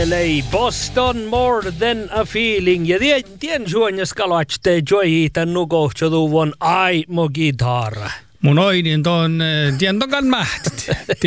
Lei Boston More Than a Feeling. Ja tien juonjas kalachte joyi tän nukohtsaduvon aimo gitarra. Mun oinin ton tientonkan mäht.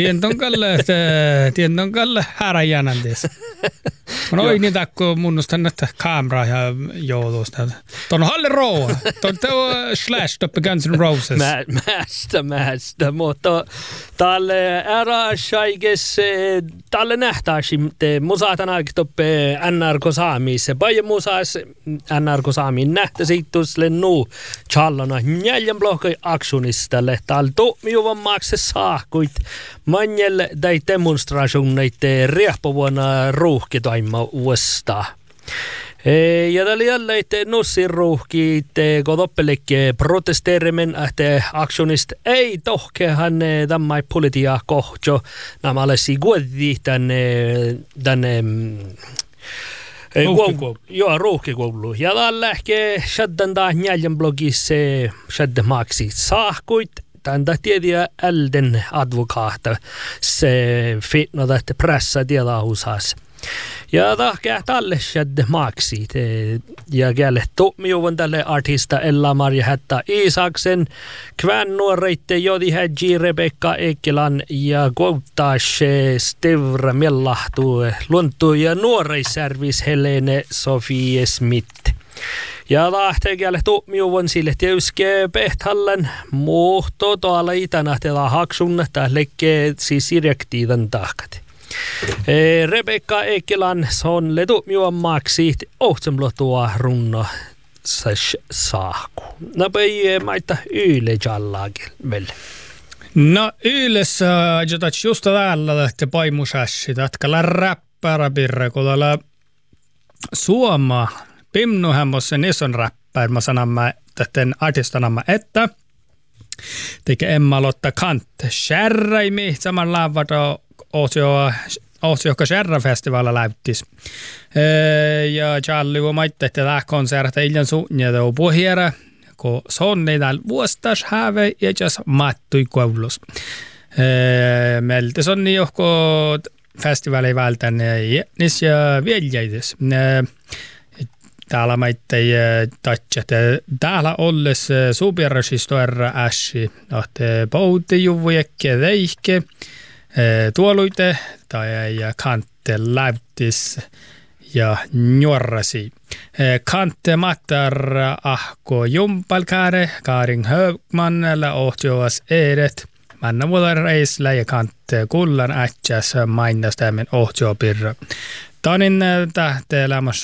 Tientonkan häräjänäntis. Mun oinin takko munnustan että kamera ja joulusta. Ton Halle Roa. Ton Slash toppe Guns N' Roses. Mästä. Mutta tälle äräsaiges tälle nähtäisin musaatan toppe NRK Saamis. Paljon musas NRK Saamin nähtäisiittusle nuu challona. Neljän blokkai aktionista. Täällä tuomiovan makse saahkuit manjelle tai demonstrationeite riehpovuonna ruuhkitoimma uudestaan. Ja täällä jälleen nussin ruuhkit, kun toppelikke protesteerimen, että aktionist ei tohkehan tämä politia kohto. Nämä olesi kuitenkin tänne ruuhkikoulu. Ja täällä ehkä shaddan taas neljän blogissa shaddan maksi saahkuit. Täntä tiediä älden advokaata se fitnota, että pressa tiedä usas. Ja tahkea tälle shaddan maksi. Ja källe tuomioon tälle artista Ella-Maria Hätta Isaksen. Kvän nuoreitte jodi hädji Rebekka Ekelan ja kouttas Stevra Mellahtu Luntu ja nuoreisservis Helene Sofie Smith. Ja lähteekäälle tuomioon sille tietysti Pehthallen muhto tuolla itänähtellä haksun tählekkee siis direktiiven tahkat. Rebekka Ekelan on tuomioon maksi ohtsemlotua runno saahku. No ei maita yle jallaakin meille. No yleensä jotain just täällä lähtee paimusassi, tatkalla räppärä pirre, kun täällä Suoma Pimnuhämmossen ison räppär, mä sanon tämän artistanamma, että teikä Emma Lotta Kant kärräimi saman laavata joka kärräfestivaalilla läyttis. Ja Charlie on maitte, että tämä konserta illan suunnilta on pohjera, kun sonni täällä vuostas häve ja jas mattui koulus. Meiltä sonni johko festivaali vältän niissä viljäides. Täällä maittei tatset. Täällä olles superresistoerra ässi. Ahte pouti juvujekke veihke. Tuoluite tai kantte läyttis ja njorrasi. Kantte mattar ahko jumpalkare Karin Högmanella ohtjoas edet. Manna mulla reisillä ja kantte kullan ätsäs mainnastämmen ohtjopirra. Tanin tähteelämässä